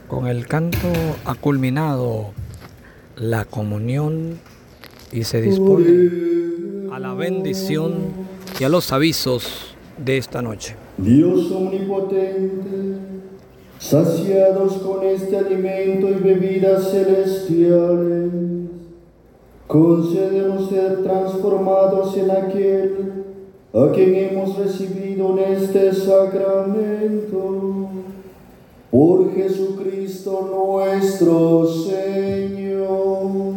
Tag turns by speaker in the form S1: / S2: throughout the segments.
S1: Con el canto ha culminado la comunión y se dispone a la bendición y a los avisos de esta noche.
S2: Dios omnipotente, saciados con este alimento y bebidas celestiales, concédenos ser transformados en aquel a quien hemos recibido en este sacramento. Por Jesucristo nuestro Señor.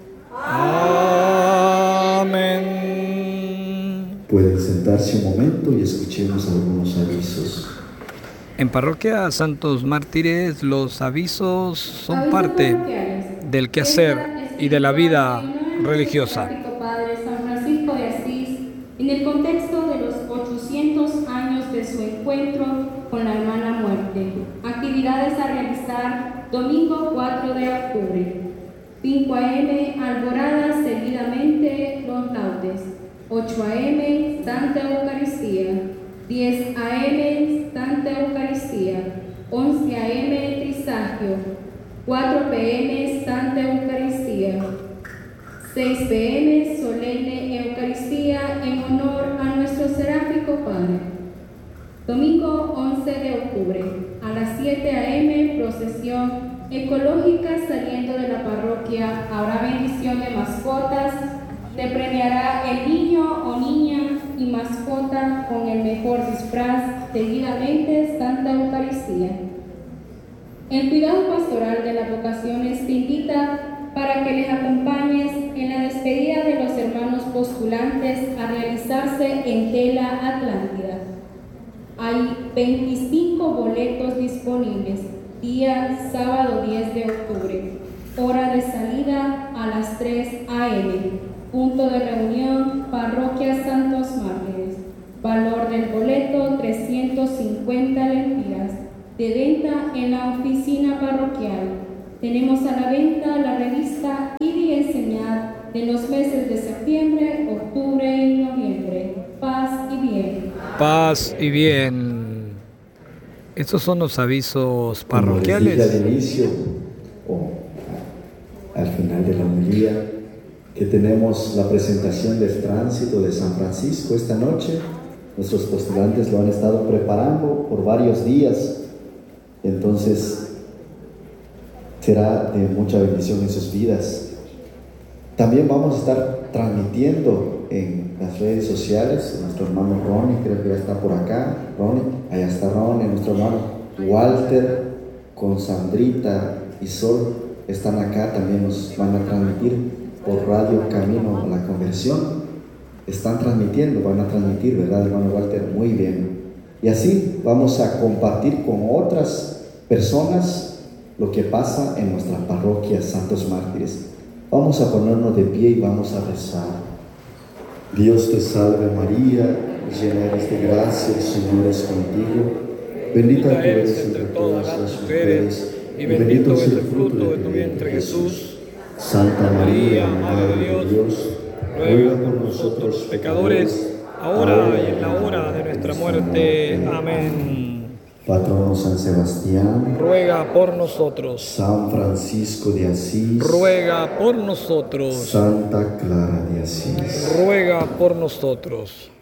S1: Amén.
S2: Pueden sentarse un momento y escuchemos algunos avisos.
S1: En Parroquia Santos Mártires, los avisos son parte del quehacer y de la vida religiosa.
S3: Padre San Francisco de Asís, en el contexto de los 800 años de su encuentro con la hermana muerte. Actividades a realizar domingo 4 de octubre. 5 a.m. alborada, seguidamente los laudes. 8 a.m. Santa Eucaristía. 10 a.m. Santa Eucaristía. 11 a.m. Trisagio. 4 p.m. Santa Eucaristía. 6 p.m. solemne Eucaristía en honor a nuestro seráfico Padre. Domingo 11 de octubre, a las 7 a.m. procesión ecológica saliendo de la parroquia. Habrá bendición de mascotas. Se premiará el niño o niña y mascota con el mejor disfraz. Seguidamente Santa Eucaristía. El cuidado pastoral de las vocaciones te invita para que les acompañes en la despedida de los hermanos postulantes a realizarse en Tela Atlántida. Hay 25 boletos disponibles, día sábado 10 de octubre, hora de salida a las 3 a.m., punto de reunión, Parroquia Santos Mártires, valor del boleto 350 lempiras, de venta en la oficina parroquial. Tenemos a la venta la revista Id y Enseñad de los meses de septiembre, octubre y noviembre. Paz y bien.
S1: Paz y bien. Estos son los avisos parroquiales.
S2: Como les dije al inicio o al final de la homilía, que tenemos la presentación del tránsito de San Francisco esta noche. Nuestros postulantes lo han estado preparando por varios días, entonces será de mucha bendición en sus vidas. También vamos a estar transmitiendo en las redes sociales. Nuestro hermano Ronnie, creo que ya está por acá. Ronnie, allá está Ronnie. Nuestro hermano Walter con Sandrita y Sol están acá. También nos van a transmitir por Radio Camino a la Conversión. Están transmitiendo, van a transmitir, ¿verdad, hermano Walter? Muy bien. Y así vamos a compartir con otras personas lo que pasa en nuestra parroquia Santos Mártires. Vamos a ponernos de pie y vamos a rezar. Dios te salve María, llena eres de gracia, el Señor es contigo. Bendita tú eres entre todas las mujeres, y bendito es el fruto de tu vientre Jesús. Santa María, Madre de Dios, ruega por nosotros pecadores,
S1: ahora y en la hora de nuestra muerte. Amén.
S2: Patrono San Sebastián,
S1: ruega por nosotros.
S2: San Francisco de Asís,
S1: ruega por nosotros.
S2: Santa Clara de Asís,
S1: ruega por nosotros.